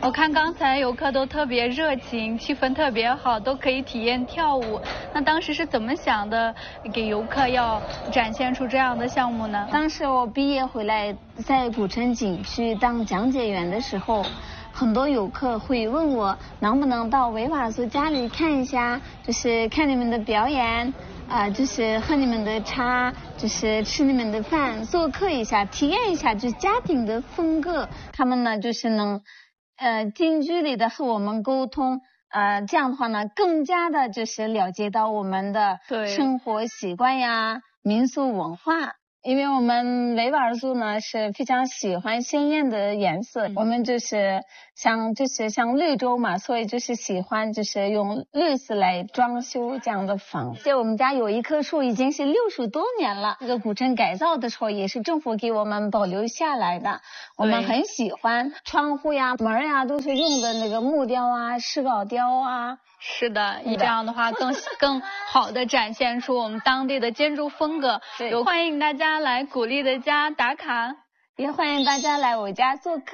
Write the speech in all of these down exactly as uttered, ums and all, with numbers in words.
我看刚才游客都特别热情，气氛特别好，都可以体验跳舞。那当时是怎么想的，给游客要展现出这样的项目呢？ 当时我毕业回来，在古城景区当讲解员的时候，很多游客会问我能不能到维吾尔族家里看一下，就是看你们的表演。啊、呃，就是喝你们的茶，就是吃你们的饭，做客一下，体验一下就是家庭的风格。他们呢，就是能呃近距离的和我们沟通，呃，这样的话呢，更加的就是了解到我们的生活习惯呀、民俗文化。因为我们维吾尔族呢是非常喜欢鲜艳的颜色，嗯、我们就是像就是像绿洲嘛，所以就是喜欢就是用绿色来装修这样的房子。我们家有一棵树已经是六十多年了，这个古城改造的时候也是政府给我们保留下来的，我们很喜欢。窗户呀、门呀都是用的那个木雕啊、石膏雕啊。 是的，这样的话更更好的展现出我们当地的建筑风格。有欢迎大家来古丽的家打卡， 也欢迎大家来我家做客。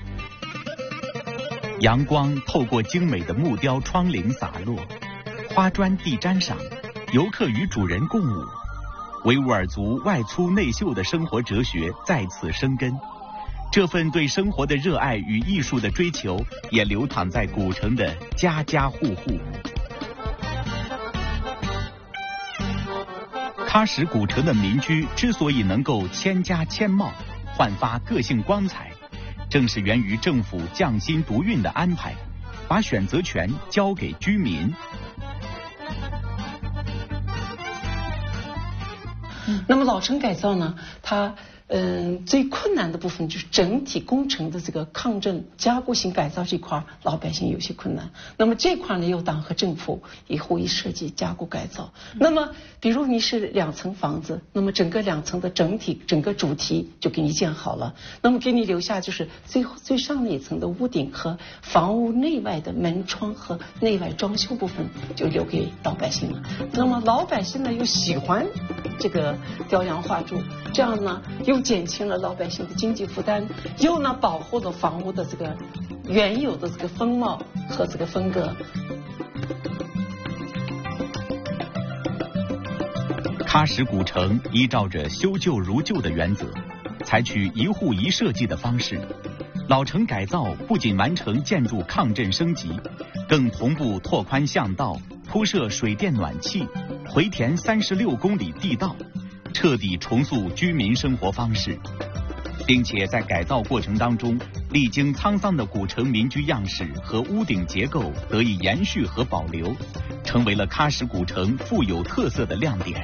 阳光透过精美的木雕窗棂洒落，花砖地毡上，游客与主人共舞。维吾尔族外粗内秀的生活哲学再次生根。这份对生活的热爱与艺术的追求，也流淌在古城的家家户户。喀什古城的民居之所以能够千家千貌，焕发个性光彩，正是源于政府匠心独运的安排，把选择权交给居民。 那么老城改造呢，它嗯，最困难的部分就是整体工程的这个抗震加固性改造这块，老百姓有些困难。那么这块呢，由党和政府以后一设计加固改造。那么，比如你是两层房子，那么整个两层的整体整个主题就给你建好了，那么给你留下就是最最上那一层的屋顶和房屋内外的门窗和内外装修部分就留给老百姓了。那么老百姓呢又喜欢这个雕梁画柱，这样呢又减轻了老百姓的经济负担，又呢保护了房屋的这个原有的这个风貌和这个风格。 喀什古城依照着修旧如旧的原则，采取一户一设计的方式，老城改造不仅完成建筑抗震升级，更同步拓宽巷道，铺设水电暖气，回填三十六公里地道，彻底重塑居民生活方式，并且在改造过程当中，历经沧桑的古城民居样式和屋顶结构得以延续和保留，成为了喀什古城富有特色的亮点。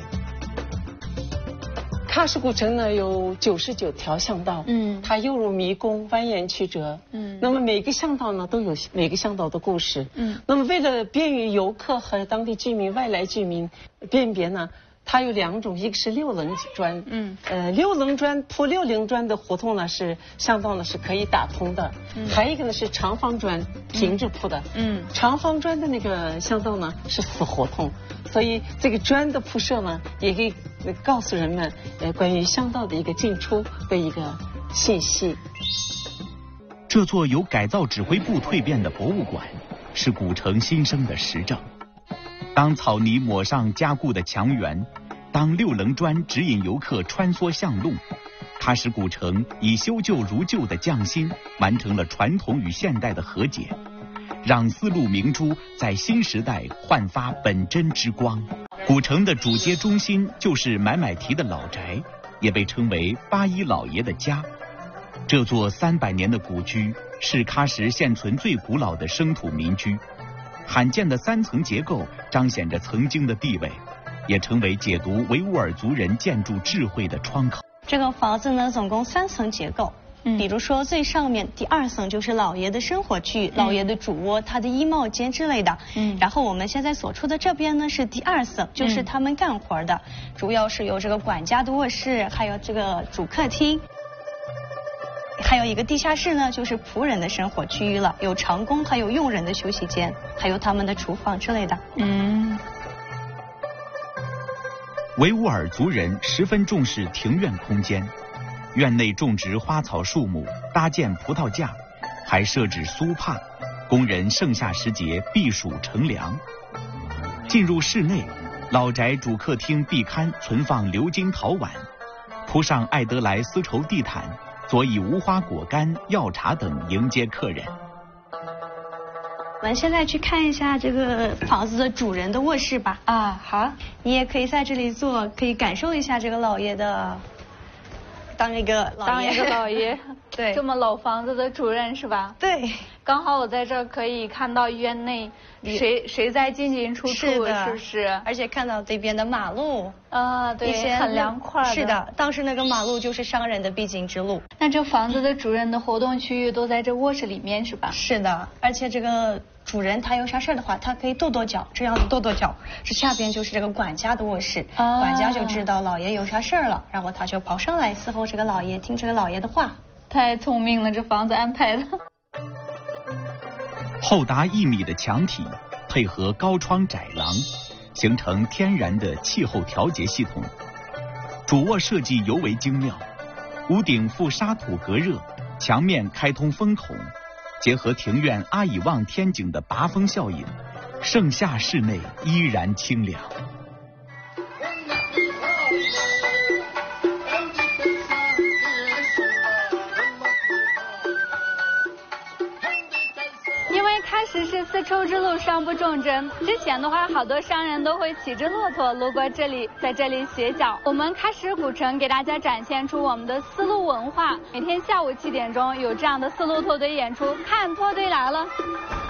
喀什古城呢有九十九条巷道，嗯，它犹如迷宫，蜿蜒曲折，嗯，那么每个巷道呢都有每个巷道的故事，嗯，那么为了便于游客和当地居民、外来居民辨别呢，它有两种，一个是六棱砖，嗯，呃，六棱砖铺六棱砖的胡同呢是巷道呢是可以打通的，嗯，还有一个呢是长方砖平着铺的，嗯，长方砖的那个巷道呢是死胡同，所以这个砖的铺设呢也可以告诉人们呃关于巷道的一个进出的一个信息。 这座由改造指挥部蜕变的博物馆，是古城新生的实证。当草泥抹上加固的墙垣，当六棱砖指引游客穿梭巷路，喀什古城以修旧如旧的匠心，完成了传统与现代的和解，让丝路明珠在新时代焕发本真之光。古城的主街中心就是买买提的老宅，也被称为八一老爷的家。这座三百年的古居是喀什现存最古老的生土民居，罕见的三层结构彰显着曾经的地位，也成为解读维吾尔族人建筑智慧的窗口。 这个房子呢，总共三层结构。嗯，比如说最上面第二层就是老爷的生活区域，嗯、老爷的主卧、他的衣帽间之类的。嗯，然后我们现在所处的这边呢是第二层，就是他们干活的，嗯、主要是有这个管家的卧室，还有这个主客厅。还有一个地下室呢，就是仆人的生活区域了，有长工，还有佣人的休息间，还有他们的厨房之类的。嗯， 维吾尔族人十分重视庭院空间，院内种植花草树木，搭建葡萄架， 还设置苏帕，供人盛夏时节避暑乘凉。进入室内，老宅主客厅壁龛存放鎏金陶碗，铺上爱德莱丝绸地毯，佐以无花果干、药茶等迎接客人。 我们现在去看一下这个房子的主人的卧室吧。 啊，好， 你也可以在这里坐，可以感受一下这个老爷的，当一个老爷， 当一个老爷， 对， 这么老房子的主人是吧？ 对， 刚好我在这儿可以看到院内谁谁在进进出出， 是的， 是不是？ 而且看到这边的马路啊，对，很凉快的。 是的，当时那个马路就是商人的必经之路。 那这房子的主人的活动区域都在这卧室里面是吧？ 是的，而且这个主人他有啥事儿的话，他可以跺跺脚，这样子跺跺脚，这下边就是这个管家的卧室，啊、管家就知道老爷有啥事儿了，然后他就跑上来伺候这个老爷，听这个老爷的话。 太聪明了，这房子安排的。 厚达一米的墙体配合高窗窄廊，形成天然的气候调节系统。主卧设计尤为精妙，屋顶附沙土隔热，墙面开通风孔，结合庭院阿以望天井的拔风效应，盛夏室内依然清凉。 是丝绸之路尚不重整，之前的话好多商人都会骑着骆驼路过这里，在这里歇脚。我们喀什古城给大家展现出我们的丝路文化，每天下午七点钟有这样的丝路驼队演出，看驼队来了。